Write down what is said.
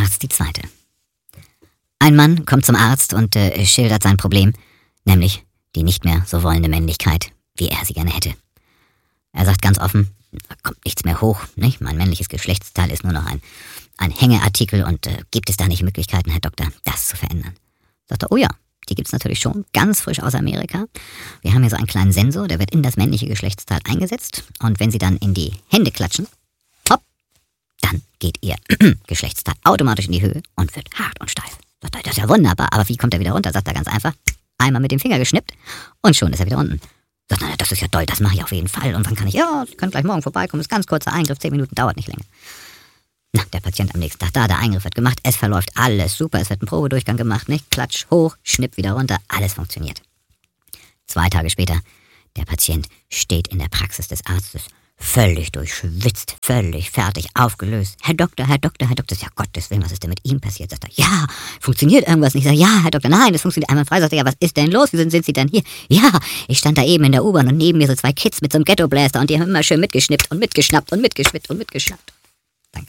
Arzt die zweite. Ein Mann kommt zum Arzt und schildert sein Problem, nämlich die nicht mehr so wollende Männlichkeit, wie er sie gerne hätte. Er sagt ganz offen, da kommt nichts mehr hoch, nicht? Mein männliches Geschlechtsteil ist nur noch ein Hängeartikel und gibt es da nicht Möglichkeiten, Herr Doktor, das zu verändern? Sagt er, oh ja, die gibt's natürlich schon, ganz frisch aus Amerika. Wir haben hier so einen kleinen Sensor, der wird in das männliche Geschlechtsteil eingesetzt und wenn Sie dann in die Hände klatschen, hopp, dann geht Ihr Geschlechtsteil automatisch in die Höhe und wird hart und steif. Sagt er, das ist ja wunderbar, aber wie kommt er wieder runter? Sagt er ganz einfach, einmal mit dem Finger geschnippt und schon ist er wieder unten. Sagt er, das ist ja toll, das mache ich auf jeden Fall. Und wann kann ich? Ja, Sie können gleich morgen vorbeikommen, ist ein ganz kurzer Eingriff, 10 Minuten, dauert nicht länger. Na, der Patient am nächsten Tag da, der Eingriff wird gemacht, es verläuft alles super, es wird ein Probedurchgang gemacht, nicht? Klatsch, hoch, schnipp wieder runter, alles funktioniert. 2 Tage später, der Patient steht in der Praxis des Arztes, völlig durchschwitzt, völlig fertig, aufgelöst. Herr Doktor, ja Gottes Willen, was ist denn mit ihm passiert? Sagt er, ja, funktioniert irgendwas nicht? Ich sage, ja, Herr Doktor, nein, das funktioniert einwandfrei. Sagt er, ja, was ist denn los? Wieso sind Sie denn hier? Ja, ich stand da eben in der U-Bahn und neben mir so 2 Kids mit so einem Ghetto-Blaster und die haben immer schön mitgeschnippt und mitgeschnappt und mitgeschnippt und mitgeschnappt.